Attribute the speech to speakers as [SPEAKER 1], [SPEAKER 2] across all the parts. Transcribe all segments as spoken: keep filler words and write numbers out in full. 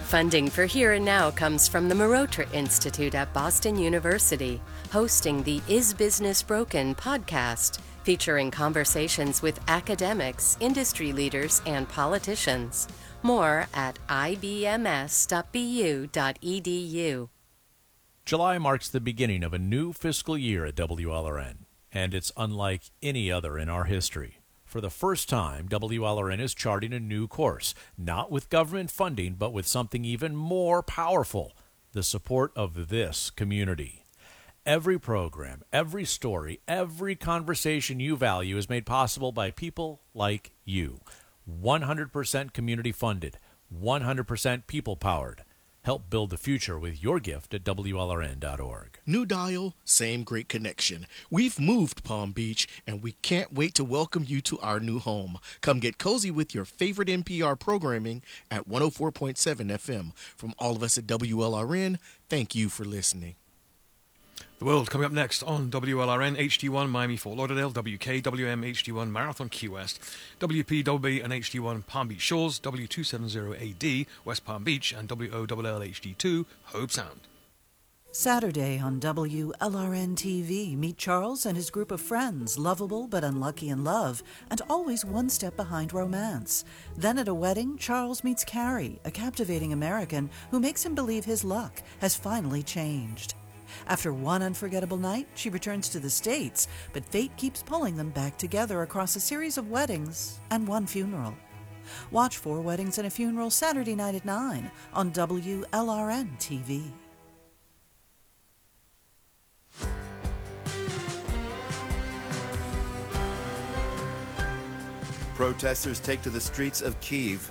[SPEAKER 1] Funding for Here and Now comes from the Marotra Institute at Boston University, hosting the Is Business Broken podcast, featuring conversations with academics, industry leaders, and politicians. More at I B M S dot B U dot E D U.
[SPEAKER 2] July marks the beginning of a new fiscal year at W L R N, and it's unlike any other in our history. For the first time, W L R N is charting a new course, not with government funding, but with something even more powerful, the support of this community. Every program, every story, every conversation you value is made possible by people like you. one hundred percent community funded, one hundred percent people powered. Help build the future with your gift at W L R N dot org.
[SPEAKER 3] New dial, same great connection. We've moved Palm Beach, and we can't wait to welcome you to our new home. Come get cozy with your favorite N P R programming at one oh four point seven F M. From all of us at W L R N, thank you for listening.
[SPEAKER 4] The World coming up next on W L R N, H D one Miami Fort Lauderdale, W K W M H D one Marathon Key West, W P W B and H D one Palm Beach Shores, W two seventy A D West Palm Beach, and W O L L H D two Hobe Sound.
[SPEAKER 5] Saturday on W L R N T V, meet Charles and his group of friends, lovable but unlucky in love, and always one step behind romance. Then at a wedding, Charles meets Carrie, a captivating American who makes him believe his luck has finally changed. After one unforgettable night, she returns to the States, but fate keeps pulling them back together across a series of weddings and one funeral. Watch Four Weddings and a Funeral Saturday night at nine on W L R N T V.
[SPEAKER 6] Protesters take to the streets of Kyiv.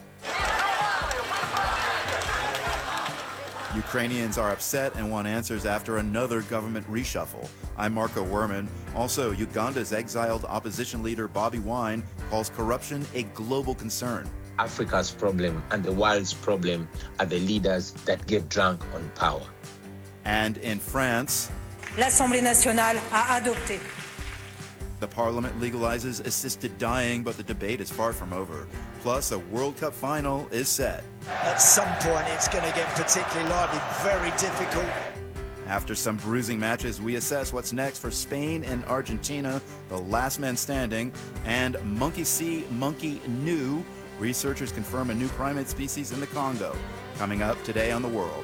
[SPEAKER 6] Ukrainians are upset and want answers after another government reshuffle. I'm Marco Werman. Also, Uganda's exiled opposition leader Bobby Wine calls corruption a global concern.
[SPEAKER 7] Africa's problem and the world's problem are the leaders that get drunk on power.
[SPEAKER 6] And in France,
[SPEAKER 8] l'Assemblée nationale a adopté.
[SPEAKER 6] The parliament legalizes assisted dying, but the debate is far from over. Plus, a World Cup final is set.
[SPEAKER 9] At some point, it's going to get particularly lively, very difficult.
[SPEAKER 6] After some bruising matches, we assess what's next for Spain and Argentina, the last man standing, and Monkey See, Monkey New. Researchers confirm a new primate species in the Congo. Coming up today on The World.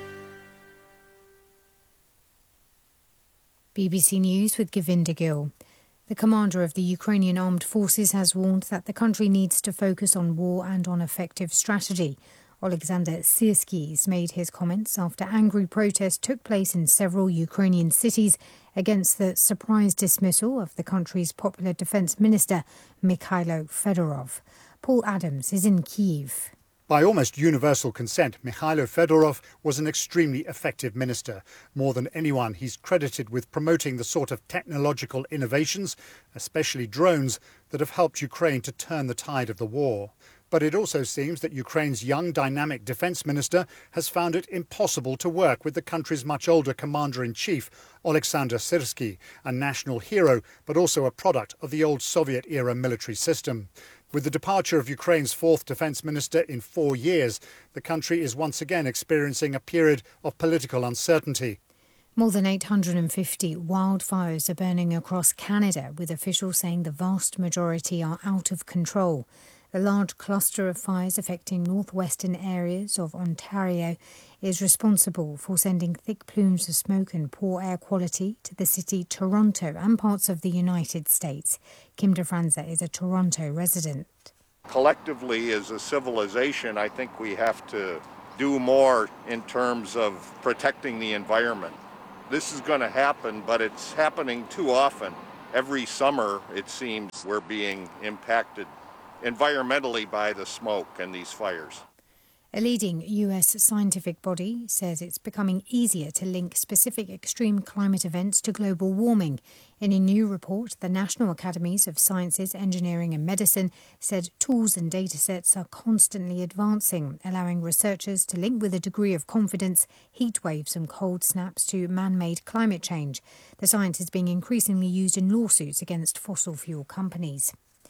[SPEAKER 10] B B C News with Govinda Gill. The commander of the Ukrainian armed forces has warned that the country needs to focus on war and on effective strategy. Alexander Syrskis made his comments after angry protests took place in several Ukrainian cities against the surprise dismissal of the country's popular defence minister, Mikhailo Fedorov. Paul Adams is in Kyiv.
[SPEAKER 11] By almost universal consent, Mikhailo Fedorov was an extremely effective minister. More than anyone, he's credited with promoting the sort of technological innovations, especially drones, that have helped Ukraine to turn the tide of the war. But it also seems that Ukraine's young, dynamic defence minister has found it impossible to work with the country's much older commander-in-chief, Alexander Syrsky, a national hero, but also a product of the old Soviet-era military system. With the departure of Ukraine's fourth defence minister in four years, the country is once again experiencing a period of political uncertainty.
[SPEAKER 10] More than eight hundred fifty wildfires are burning across Canada, with officials saying the vast majority are out of control. The large cluster of fires affecting northwestern areas of Ontario is responsible for sending thick plumes of smoke and poor air quality to the city Toronto and parts of the United States. Kim DeFranza is a Toronto resident.
[SPEAKER 12] Collectively, as a civilization, I think we have to do more in terms of protecting the environment. This is going to happen, but it's happening too often. Every summer, it seems, we're being impacted environmentally by the smoke and these fires.
[SPEAKER 10] A leading U S scientific body says it's becoming easier to link specific extreme climate events to global warming. In a new report, the National Academies of Sciences, Engineering and Medicine said tools and data sets are constantly advancing, allowing researchers to link with a degree of confidence heat waves and cold snaps to man-made climate change. The science is being increasingly used in lawsuits against fossil fuel companies.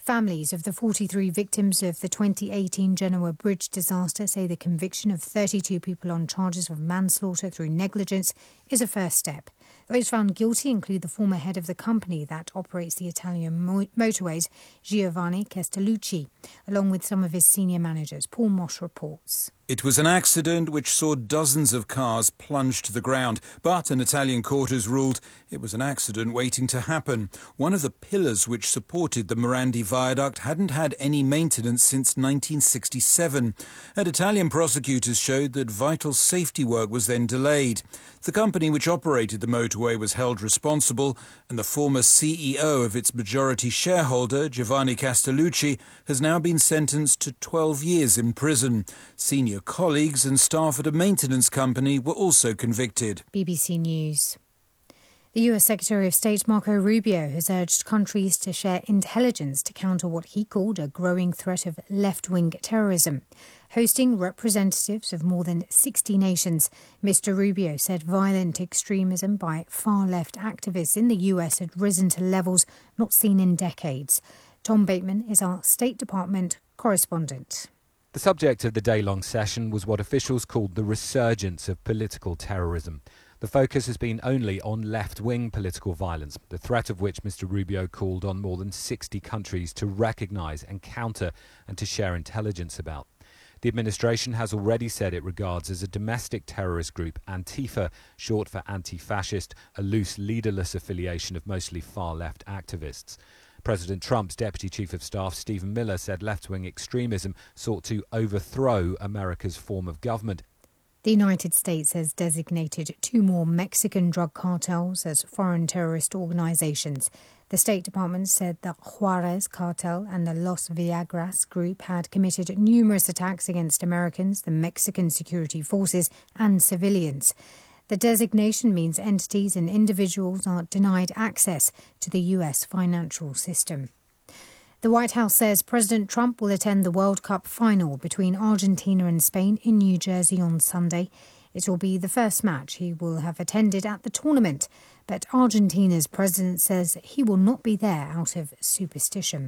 [SPEAKER 10] Families of the forty-three victims of the twenty eighteen Genoa bridge disaster say the conviction of thirty-two people on charges of manslaughter through negligence is a first step. Those found guilty include the former head of the company that operates the Italian mo- motorways, Giovanni Castellucci, along with some of his senior managers. Paul Mosh reports.
[SPEAKER 13] It was an accident which saw dozens of cars plunge to the ground, but an Italian court has ruled it was an accident waiting to happen. One of the pillars which supported the Morandi viaduct hadn't had any maintenance since nineteen sixty-seven, and Italian prosecutors showed that vital safety work was then delayed. The company which operated the motorway was held responsible, and the former C E O of its majority shareholder, Giovanni Castellucci, has now been sentenced to twelve years in prison. Senior colleagues and staff at a maintenance company were also convicted.
[SPEAKER 10] B B C News. The U S Secretary of State Marco Rubio has urged countries to share intelligence to counter what he called a growing threat of left-wing terrorism. Hosting representatives of more than sixty nations, Mister Rubio said violent extremism by far-left activists in the U S had risen to levels not seen in decades. Tom Bateman is our State Department correspondent.
[SPEAKER 14] The subject of the day-long session was what officials called the resurgence of political terrorism. The focus has been only on left-wing political violence, the threat of which Mister Rubio called on more than sixty countries to recognise and counter and to share intelligence about. The administration has already said it regards as a domestic terrorist group Antifa, short for anti-fascist, a loose, leaderless affiliation of mostly far-left activists. President Trump's Deputy Chief of Staff, Stephen Miller, said left-wing extremism sought to overthrow America's form of government.
[SPEAKER 10] The United States has designated two more Mexican drug cartels as foreign terrorist organizations. The State Department said the Juarez cartel and the Los Viagras group had committed numerous attacks against Americans, the Mexican security forces, and civilians. The designation means entities and individuals are denied access to the U S financial system. The White House says President Trump will attend the World Cup final between Argentina and Spain in New Jersey on Sunday. It will be the first match he will have attended at the tournament, but Argentina's president says he will not be there out of superstition.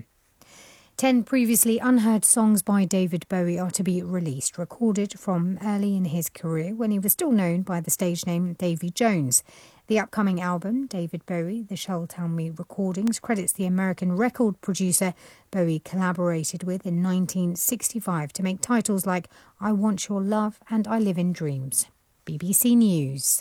[SPEAKER 10] Ten previously unheard songs by David Bowie are to be released, recorded from early in his career when he was still known by the stage name Davy Jones. The upcoming album, David Bowie, The Shall Tell Me Recordings, credits the American record producer Bowie collaborated with in nineteen sixty-five to make titles like I Want Your Love and I Live in Dreams. B B C News.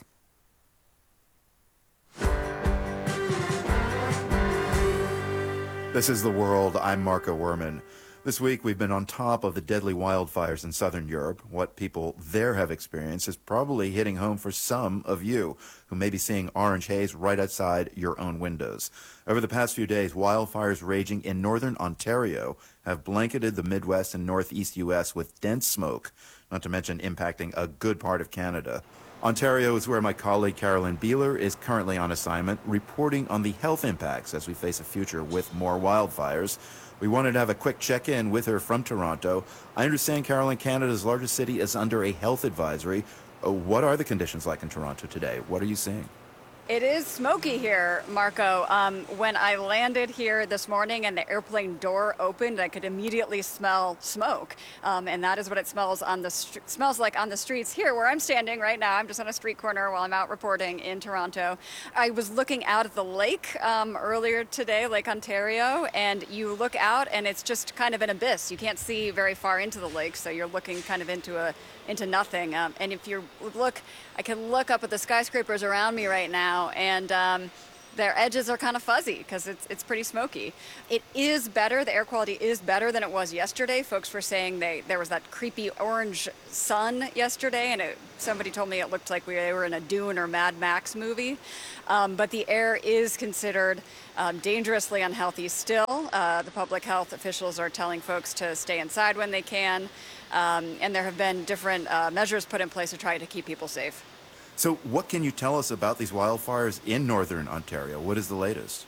[SPEAKER 6] This is The World. I'm Marco Werman. This week, we've been on top of the deadly wildfires in southern Europe. What people there have experienced is probably hitting home for some of you who may be seeing orange haze right outside your own windows. Over the past few days, wildfires raging in northern Ontario have blanketed the Midwest and Northeast U S with dense smoke, not to mention impacting a good part of Canada. Ontario is where my colleague Carolyn Beeler is currently on assignment, reporting on the health impacts as we face a future with more wildfires. We wanted to have a quick check-in with her from Toronto. I understand, Carolyn, Canada's largest city is under a health advisory. Uh, what are the conditions like in Toronto today? What are you seeing?
[SPEAKER 15] It is smoky here, Marco. Um, when I landed here this morning and the airplane door opened, I could immediately smell smoke, um, and that is what it smells on the st- smells like on the streets here where I'm standing right now. I'm just on a street corner while I'm out reporting in Toronto. I was looking out at the lake um, earlier today, Lake Ontario, and you look out and it's just kind of an abyss. You can't see very far into the lake, so you're looking kind of into a into nothing. Um, and if you look, I can look up at the skyscrapers around me right now, and um, their edges are kind of fuzzy because it's it's pretty smoky. It is better. The air quality is better than it was yesterday. Folks were saying they there was that creepy orange sun yesterday, and it, somebody told me it looked like we were in a Dune or Mad Max movie. Um, but the air is considered um, dangerously unhealthy still. Uh, the public health officials are telling folks to stay inside when they can. Um, and there have been different uh, measures put in place to try to keep people safe.
[SPEAKER 6] So what can you tell us about these wildfires in northern Ontario? What is the latest?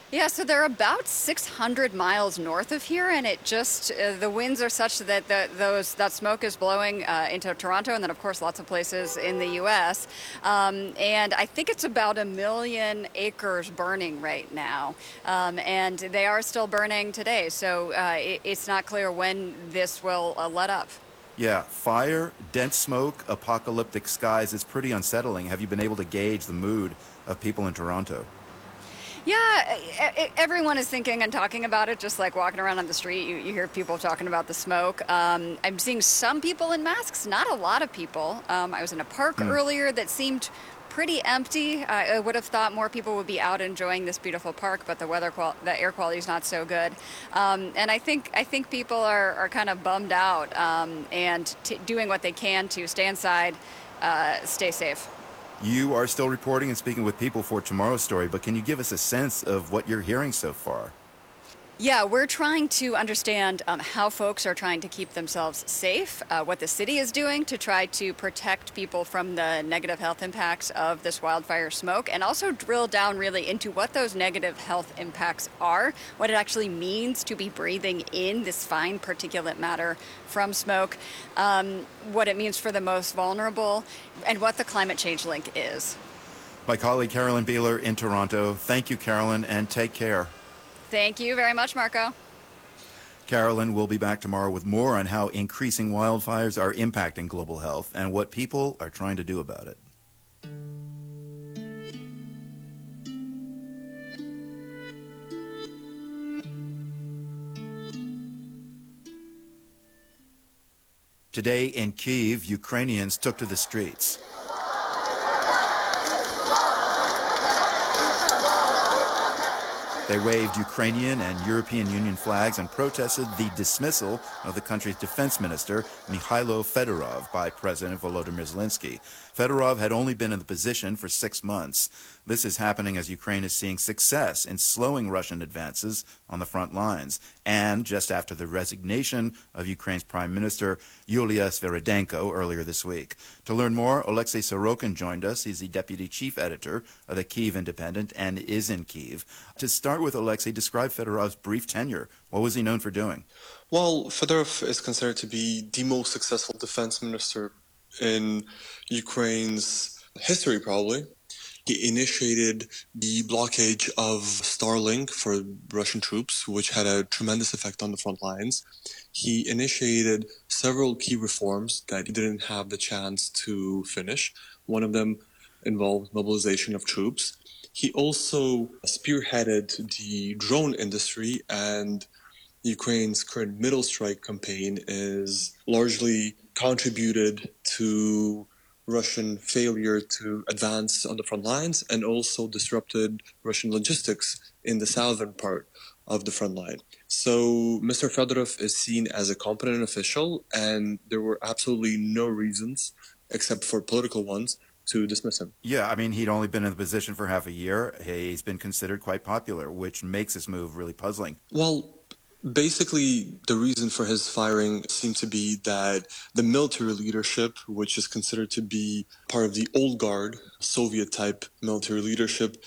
[SPEAKER 15] Yeah, so they're about six hundred miles north of here, and it just, uh, the winds are such that the, those that smoke is blowing uh, into Toronto, and then, of course, lots of places in the U S. Um, and I think it's about a million acres burning right now, um, and they are still burning today, so uh, it, it's not clear when this will uh, let up.
[SPEAKER 6] Yeah, fire, dense smoke, apocalyptic skies, it's pretty unsettling. Have you been able to gauge the mood of people in Toronto?
[SPEAKER 15] Yeah, everyone is thinking and talking about it, just like walking around on the street. You, you hear people talking about the smoke. Um, I'm seeing some people in masks, not a lot of people. Um, I was in a park mm. earlier that seemed pretty empty. Uh, I would have thought more people would be out enjoying this beautiful park, but the weather, qual- the air quality is not so good. Um, and I think I think people are, are kind of bummed out um, and t- doing what they can to stay inside, uh, stay safe.
[SPEAKER 6] You are still reporting and speaking with people for tomorrow's story, but can you give us a sense of what you're hearing so far?
[SPEAKER 15] Yeah, we're trying to understand um, how folks are trying to keep themselves safe, uh, what the city is doing to try to protect people from the negative health impacts of this wildfire smoke, and also drill down really into what those negative health impacts are, what it actually means to be breathing in this fine particulate matter from smoke, um, what it means for the most vulnerable, and what the climate change link is.
[SPEAKER 6] My colleague Carolyn Beeler in Toronto. Thank you, Carolyn, and take care.
[SPEAKER 15] Thank you very much, Marco.
[SPEAKER 6] Carolyn will be back tomorrow with more on how increasing wildfires are impacting global health and what people are trying to do about it. Today in Kyiv, Ukrainians took to the streets. They waved Ukrainian and European Union flags and protested the dismissal of the country's defense minister, Mikhailo Fedorov, by President Volodymyr Zelensky. Fedorov had only been in the position for six months. This is happening as Ukraine is seeing success in slowing Russian advances on the front lines, and just after the resignation of Ukraine's Prime Minister, Yulia Sviridenko, earlier this week. To learn more, Alexei Sorokin joined us. He's the deputy chief editor of the Kyiv Independent and is in Kyiv. To start with, Alexei, describe Fedorov's brief tenure. What was he known for doing?
[SPEAKER 16] Well, Fedorov is considered to be the most successful defense minister in Ukraine's history, probably. He initiated the blockade of Starlink for Russian troops, which had a tremendous effect on the front lines. He initiated several key reforms that he didn't have the chance to finish. One of them involved mobilization of troops. He also spearheaded the drone industry, and Ukraine's current middle strike campaign is largely contributed to Russian failure to advance on the front lines, and also disrupted Russian logistics in the southern part of the front line. So Mister Fedorov is seen as a competent official, and there were absolutely no reasons, except for political ones, to dismiss him.
[SPEAKER 6] Yeah, I mean, he'd only been in the position for half a year. He's been considered quite popular, which makes this move really puzzling.
[SPEAKER 16] Well, basically, the reason for his firing seemed to be that the military leadership, which is considered to be part of the old guard, Soviet-type military leadership,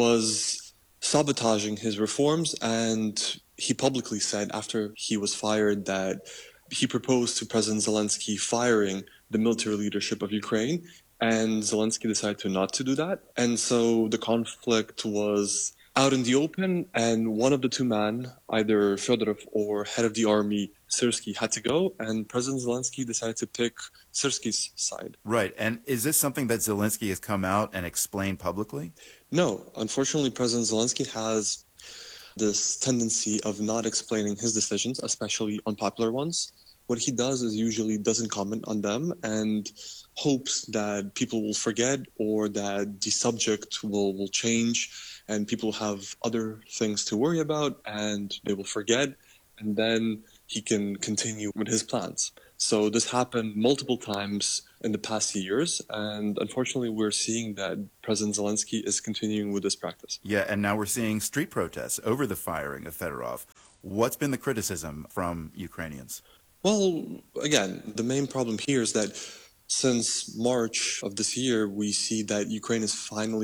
[SPEAKER 16] was sabotaging his reforms. And he publicly said after he was fired that he proposed to President Zelensky firing the military leadership of Ukraine, and Zelensky decided to not to do that. And so the conflict was out in the open, and one of the two men, either Fedorov or head of the army, Syrsky, had to go, and President Zelensky decided to pick Syrsky's side.
[SPEAKER 6] Right, and is this something that Zelensky has come out and explained publicly?
[SPEAKER 16] No, unfortunately, President Zelensky has this tendency of not explaining his decisions, especially unpopular ones. What he does is usually doesn't comment on them and hopes that people will forget, or that the subject will, will change and people have other things to worry about and they will forget, and then he can continue with his plans. So this happened multiple times in the past years, and unfortunately we're seeing that President Zelensky is continuing with this practice.
[SPEAKER 6] Yeah, and now we're seeing street protests over the firing of Fedorov. What's been the criticism from Ukrainians?
[SPEAKER 16] Well, again, the main problem here is that since March of this year, we see that Ukraine is finally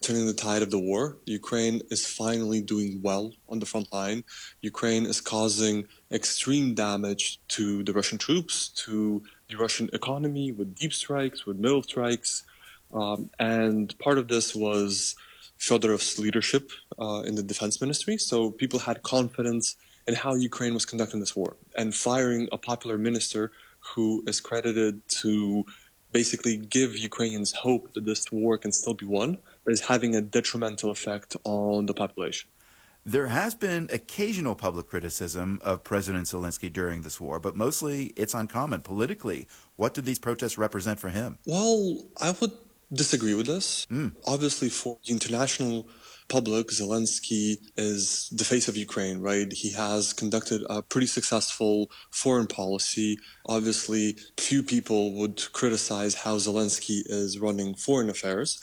[SPEAKER 16] turning the tide of the war. Ukraine is finally doing well on the front line. Ukraine is causing extreme damage to the Russian troops, to the Russian economy with deep strikes, with middle strikes. Um, and part of this was Fedorov's leadership uh, in the defense ministry. So people had confidence in how Ukraine was conducting this war. And firing a popular minister who is credited to basically give Ukrainians hope that this war can still be won, is having a detrimental effect on the population.
[SPEAKER 6] There has been occasional public criticism of President Zelensky during this war, but mostly it's uncommon politically. What do these protests represent for him?
[SPEAKER 16] Well, I would disagree with this.
[SPEAKER 6] Mm.
[SPEAKER 16] Obviously, for the international public, Zelensky is the face of Ukraine, right? He has conducted a pretty successful foreign policy. Obviously, few people would criticize how Zelensky is running foreign affairs.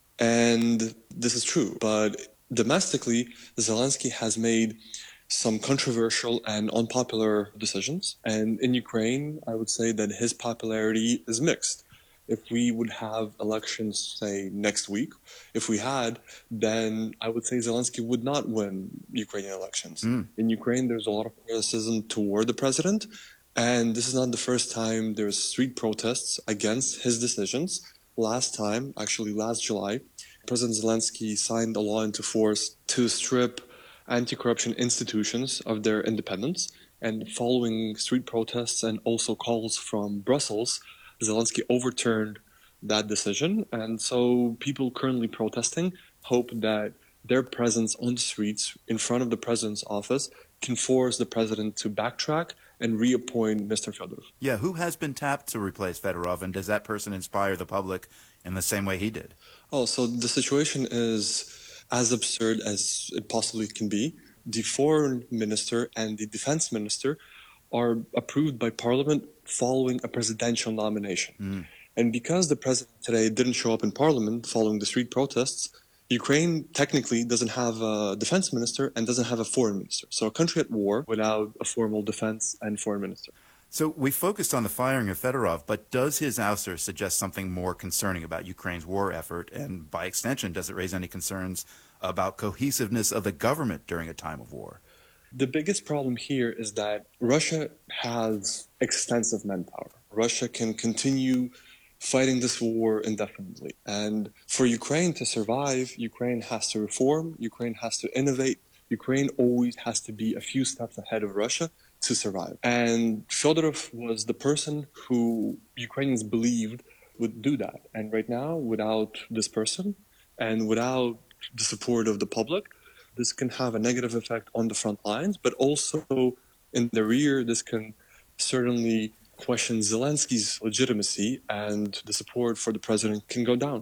[SPEAKER 16] And this is true. But domestically, Zelensky has made some controversial and unpopular decisions. And in Ukraine, I would say that his popularity is mixed. If we would have elections, say, next week, if we had, then I would say Zelensky would not win Ukrainian elections.
[SPEAKER 6] Mm.
[SPEAKER 16] In Ukraine, there's a lot of criticism toward the president, and this is not the first time there's street protests against his decisions. Last time, actually last July, President Zelensky signed a law into force to strip anti-corruption institutions of their independence, and following street protests and also calls from Brussels, Zelensky overturned that decision, and so people currently protesting hope that their presence on the streets in front of the president's office can force the president to backtrack and reappoint Mister Fedorov.
[SPEAKER 6] Yeah, who has been tapped to replace Fedorov, and does that person inspire the public in the same way he did?
[SPEAKER 16] Oh, so the situation is as absurd as it possibly can be. The foreign minister and the defense minister are approved by parliament following a presidential nomination.
[SPEAKER 6] Mm.
[SPEAKER 16] And because the president today didn't show up in parliament following the street protests, Ukraine technically doesn't have a defense minister and doesn't have a foreign minister. So a country at war without a formal defense and foreign minister.
[SPEAKER 6] So we focused on the firing of Fedorov, but does his ouster suggest something more concerning about Ukraine's war effort? And by extension, does it raise any concerns about cohesiveness of the government during a time of war?
[SPEAKER 16] The biggest problem here is that Russia has extensive manpower. Russia can continue fighting this war indefinitely. And for Ukraine to survive, Ukraine has to reform, Ukraine has to innovate, Ukraine always has to be a few steps ahead of Russia to survive. And Fedorov was the person who Ukrainians believed would do that. And right now, without this person and without the support of the public, this can have a negative effect on the front lines, but also in the rear, this can certainly question Zelensky's legitimacy, and the support for the president can go down.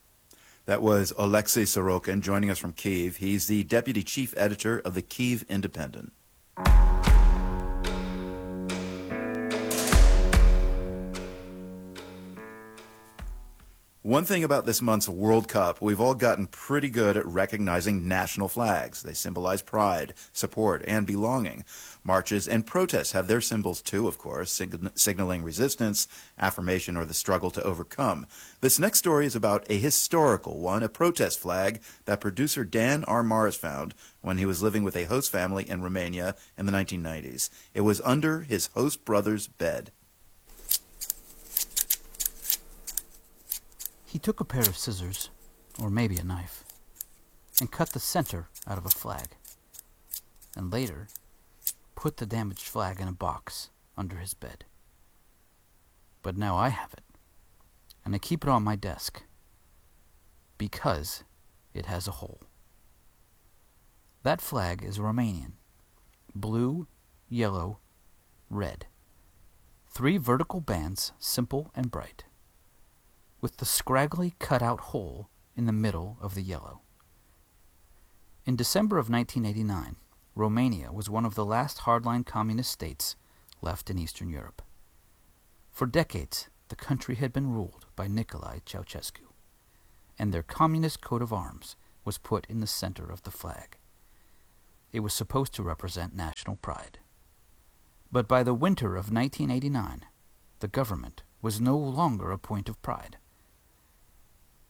[SPEAKER 6] That was Alexei Sorokin joining us from Kyiv. He's the deputy chief editor of the Kyiv Independent. One thing about this month's World Cup, we've all gotten pretty good at recognizing national flags. They symbolize pride, support, and belonging. Marches and protests have their symbols too, of course, sig- signaling resistance, affirmation, or the struggle to overcome. This next story is about a historical one, a protest flag that producer Dan R. Mars found when he was living with a host family in Romania in the nineteen nineties. It was under his host brother's bed.
[SPEAKER 17] He took a pair of scissors, or maybe a knife, and cut the center out of a flag, and later put the damaged flag in a box under his bed. But now I have it, and I keep it on my desk, because it has a hole. That flag is Romanian, blue, yellow, red. Three vertical bands, simple and bright, with the scraggly cut-out hole in the middle of the yellow. In December of nineteen eighty-nine, Romania was one of the last hardline communist states left in Eastern Europe. For decades, the country had been ruled by Nicolae Ceausescu, and their communist coat of arms was put in the center of the flag. It was supposed to represent national pride. But by the winter of nineteen eighty-nine, the government was no longer a point of pride.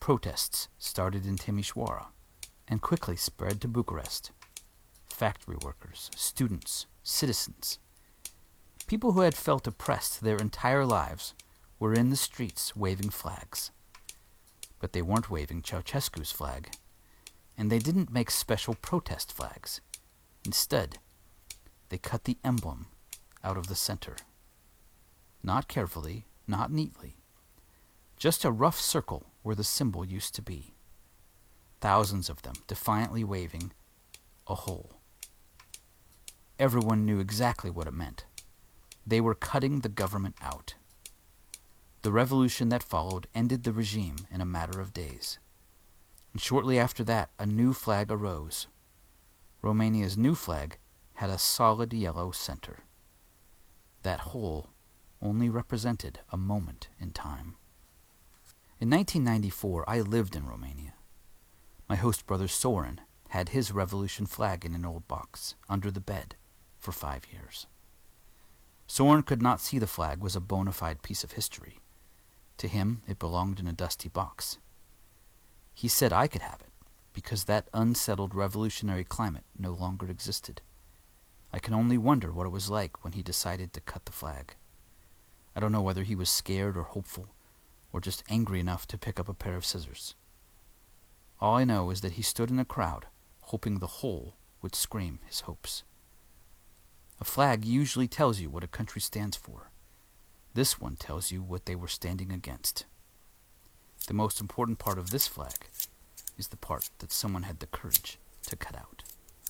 [SPEAKER 17] protests started in Timișoara and quickly spread to Bucharest. Factory workers, students, citizens, people who had felt oppressed their entire lives were in the streets waving flags. But they weren't waving Ceausescu's flag, and they didn't make special protest flags. Instead, they cut the emblem out of the center. Not carefully, not neatly, just a rough circle where the symbol used to be. Thousands of them defiantly waving a hole. Everyone knew exactly what it meant. They were cutting the government out. The revolution that followed ended the regime in a matter of days. And shortly after that, a new flag arose. Romania's new flag had a solid yellow center. That hole only represented a moment in time. In nineteen ninety-four, I lived in Romania. My host brother Soren had his revolution flag in an old box under the bed for five years. Soren could not see the flag was a bona fide piece of history. To him, it belonged in a dusty box. He said I could have it, because that unsettled revolutionary climate no longer existed. I can only wonder what it was like when he decided to cut the flag. I don't know whether he was scared or hopeful, or just angry enough to pick up a pair of scissors. All I know is that he stood in a crowd, hoping the whole would scream his hopes. A flag usually tells you what a country stands for. This one tells you what they were standing against. The most important part of this flag is the part that someone had the courage to cut out.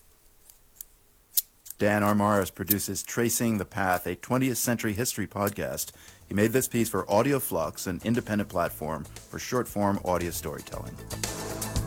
[SPEAKER 6] Dan Armaris produces Tracing the Path, a twentieth century history podcast. He made this piece for Audio Flux, an independent platform for short-form audio storytelling.